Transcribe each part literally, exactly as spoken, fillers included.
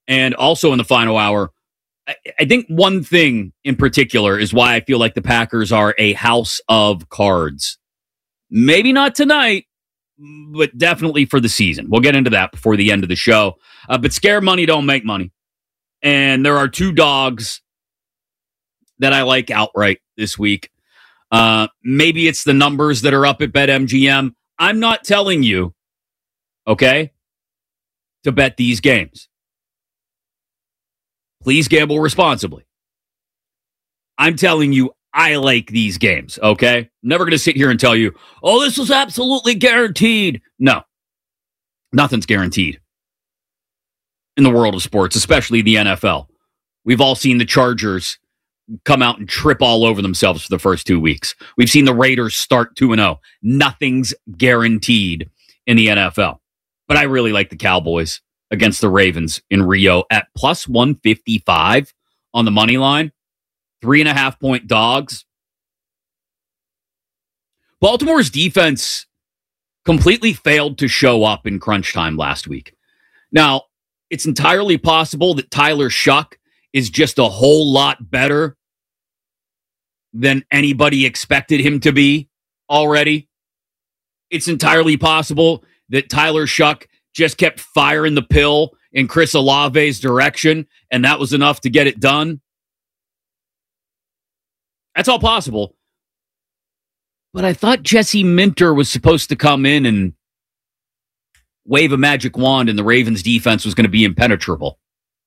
And also in the final hour, I, I think one thing in particular is why I feel like the Packers are a house of cards. Maybe not tonight, but definitely for the season. We'll get into that before the end of the show. Uh, but scare money don't make money. And there are two dogs that I like outright this week. Uh, maybe it's the numbers that are up at BetMGM. I'm not telling you, okay, to bet these games. Please gamble responsibly. I'm telling you, I like these games, okay? I'm never going to sit here and tell you, oh, this is absolutely guaranteed. No, nothing's guaranteed in the world of sports, especially the N F L. We've all seen the Chargers come out and trip all over themselves for the first two weeks. We've seen the Raiders start two and oh. Nothing's guaranteed in the N F L. But I really like the Cowboys against the Ravens in Rio at plus one fifty-five on the money line. Three and a half point dogs. Baltimore's defense completely failed to show up in crunch time last week. Now, it's entirely possible that Tyler Shuck is just a whole lot better than anybody expected him to be already. It's entirely possible that Tyler Shuck just kept firing the pill in Chris Olave's direction, and that was enough to get it done. That's all possible. But I thought Jesse Minter was supposed to come in and wave a magic wand and the Ravens defense was going to be impenetrable.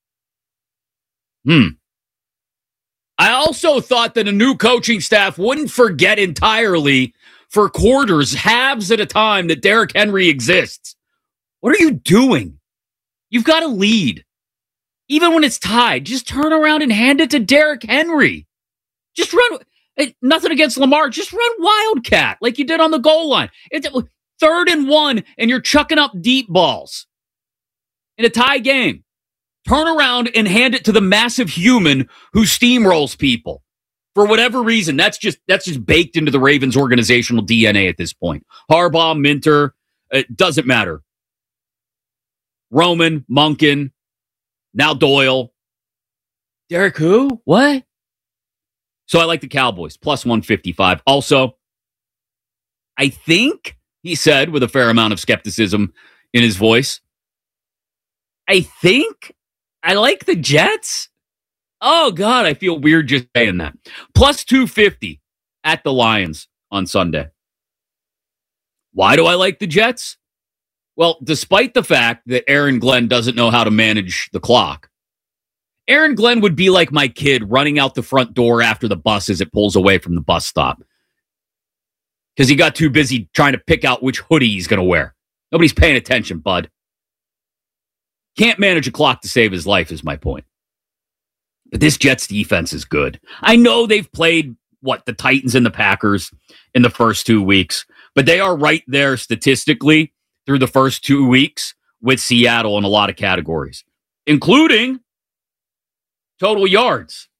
Hmm. I also thought that a new coaching staff wouldn't forget entirely for quarters, halves at a time, that Derrick Henry exists. What are you doing? You've got a lead. Even when it's tied, just turn around and hand it to Derrick Henry. Just run. Nothing against Lamar. Just run Wildcat like you did on the goal line. It's third and one, and you're chucking up deep balls in a tie game. Turn around and hand it to the massive human who steamrolls people. For whatever reason, that's just that's just baked into the Ravens organizational D N A at this point. Harbaugh, Minter, it doesn't matter. Roman, Monken, now Doyle. Derek who? What? So I like the Cowboys, plus one fifty-five. Also, I think, he said with a fair amount of skepticism in his voice, I think I like the Jets. Oh, God, I feel weird just saying that. Plus two fifty at the Lions on Sunday. Why do I like the Jets? Well, despite the fact that Aaron Glenn doesn't know how to manage the clock, Aaron Glenn would be like my kid running out the front door after the bus as it pulls away from the bus stop. Because he got too busy trying to pick out which hoodie he's going to wear. Nobody's paying attention, bud. Can't manage a clock to save his life is my point. But this Jets defense is good. I know they've played, what, the Titans and the Packers in the first two weeks, but they are right there statistically through the first two weeks with Seattle in a lot of categories, including total yards.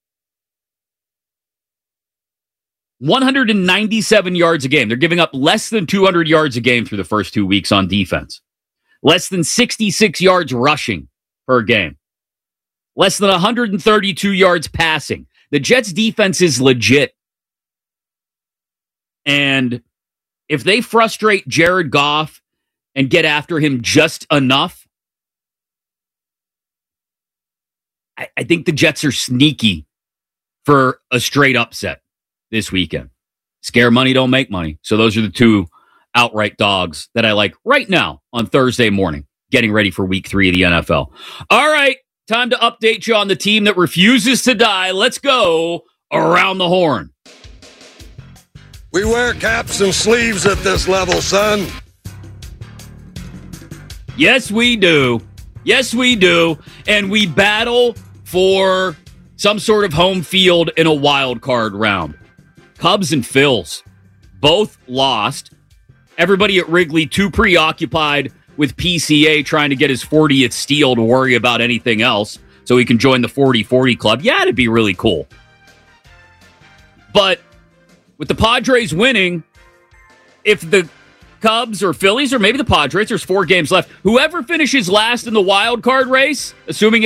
one hundred ninety-seven yards a game. They're giving up less than two hundred yards a game through the first two weeks on defense. Less than sixty-six yards rushing per game. Less than one hundred thirty-two yards passing. The Jets defense is legit. And if they frustrate Jared Goff and get after him just enough, I, I think the Jets are sneaky for a straight upset this weekend. Scare money don't make money. So those are the two outright dogs that I like right now on Thursday morning, getting ready for week three of the N F L. All right, time to update you on the team that refuses to die. Let's go around the horn. We wear caps and sleeves at this level, son. Yes, we do. Yes, we do. And we battle for some sort of home field in a wild card round. Cubs and Phils both lost. Everybody at Wrigley too preoccupied with P C A trying to get his fortieth steal to worry about anything else so he can join the forty forty club. Yeah, it'd be really cool. But with the Padres winning, if the Cubs or Phillies or maybe the Padres, there's four games left, whoever finishes last in the wild card race, assuming